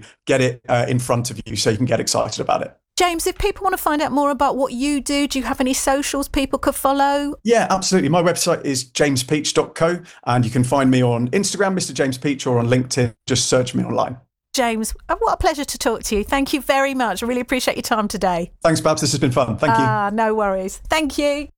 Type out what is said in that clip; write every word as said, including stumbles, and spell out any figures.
get it uh, in front of you so you can get excited about it. James, if people want to find out more about what you do, do you have any socials people could follow? Yeah, absolutely. My website is james peach dot co, and you can find me on Instagram, Mister James Peach, or on LinkedIn. Just search me online. James, what a pleasure to talk to you. Thank you very much. I really appreciate your time today. Thanks, Babs. This has been fun. Thank you. Ah, no worries. Thank you.